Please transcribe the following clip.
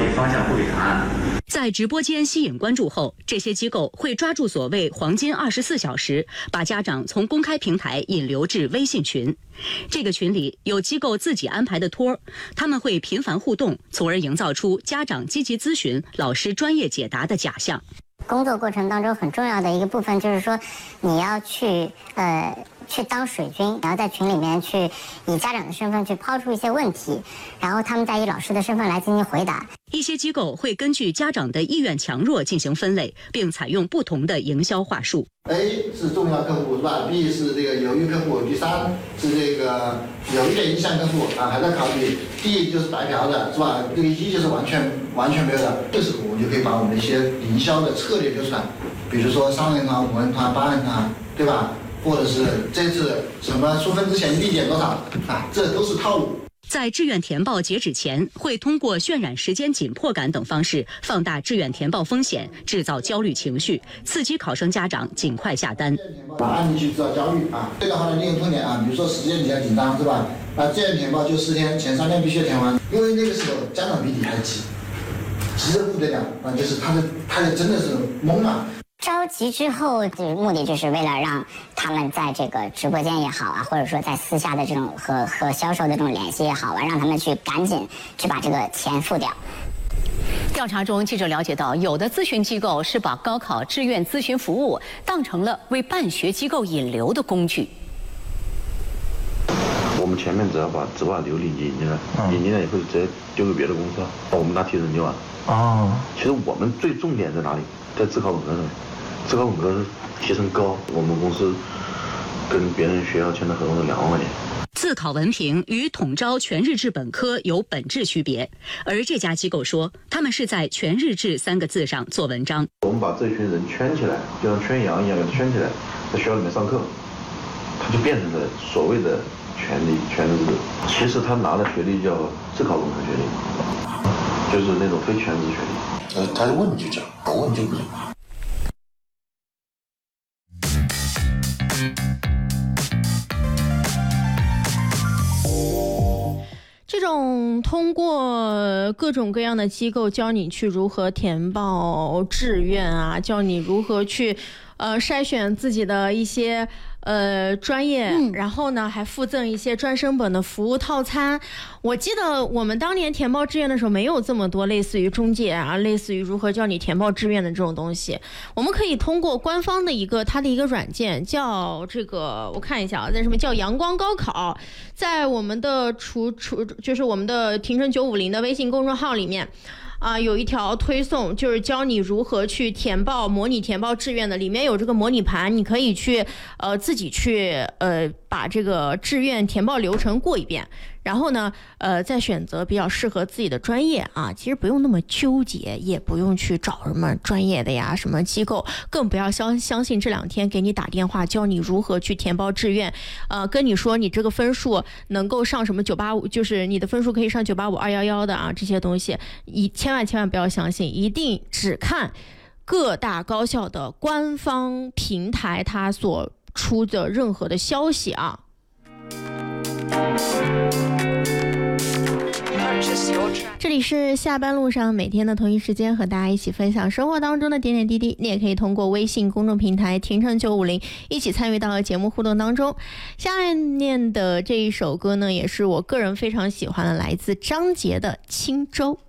方向，不给答案。 在直播间吸引关注后，这些机构会抓住所谓黄金24小时，把家长从公开平台引流至微信群。这个群里有机构自己安排的托儿，他们会频繁互动，从而营造出家长积极咨询、老师专业解答的假象。 工作过程当中很重要的一个部分就是说，你要去当水军，你要在群里面去以家长的身份去抛出一些问题，然后他们再以老师的身份来进行回答。 一些机构会根据家长的意愿强弱进行分类，并采用不同的营销话术。 A 是重要客户是吧 ？B 是这个犹豫客户，第3是这个有一点影响客户啊，还在考虑。D 就是白嫖的是吧？这个E就是完全没有的。这时候我们就可以把我们的一些营销的策略丢出来，比如说3人团、5人团、8人团，对吧？或者是这次什么出分之前立减多少啊，这都是套路。 在志愿填报截止前，会通过渲染时间紧迫感等方式放大志愿填报风险，制造焦虑情绪，刺激考生家长尽快下单。 把案例去制造焦虑啊，这个话呢利用痛点啊，比如说时间比较紧张是吧？志愿填报就10天，前3天必须填完，因为那个时候家长比你还急得不得了啊，就是他的真的是懵了。 着急之后的目的就是为了让他们在这个直播间也好啊，或者说在私下的这种和销售的这种联系也好啊，让他们去赶紧去把这个钱付掉。 调查中，记者了解到，有的咨询机构是把高考志愿咨询服务当成了为办学机构引流的工具。 我们前面只要把流引进来，引进来以后直接丢给别的公司，我们拿提成就完。其实我们最重点在哪里？在自考本科上，自考本科是提成高，我们公司跟别人学校签的合同是2万块钱。 自考文凭与统招全日制本科有本质区别，而这家机构说，他们是在全日制3个字上做文章。 我们把这群人圈起来，就像圈羊一样给他圈起来，在学校里面上课，他就变成了所谓的全日制。其实他拿的学历叫自考本科学历，就是那种非全日制学历。 他问就讲，不问就不讲。 这种通过各种各样的机构教你去如何填报志愿啊，教你如何去筛选自己的一些专业，然后呢还附赠一些专升本的服务套餐。我记得我们当年填报志愿的时候没有这么多类似于中介啊，类似于如何教你填报志愿的这种东西。我们可以通过官方的它的一个软件叫这个，我看一下啊，在什么叫阳光高考，在我们的就是我们的廷城950的微信公众号里面。有一条推送，就是教你如何去模拟填报志愿的，里面有这个模拟盘，你可以去自己去把这个志愿填报流程过一遍，然后呢再选择比较适合自己的专业啊，其实不用那么纠结，也不用去找什么专业的呀什么机构，更不要相信这2天给你打电话教你如何去填报志愿，跟你说你这个分数能够上什么985，就是你的分数可以上985、211的啊，这些东西千万不要相信，一定只看各大高校的官方平台它所出的任何的消息啊。这里是下班路上，每天的同一时间和大家一起分享生活当中的点点滴滴，你也可以通过微信公众平台廷城950一起参与到节目互动当中。下面的这一首歌呢，也是我个人非常喜欢的，来自张杰的《轻舟》。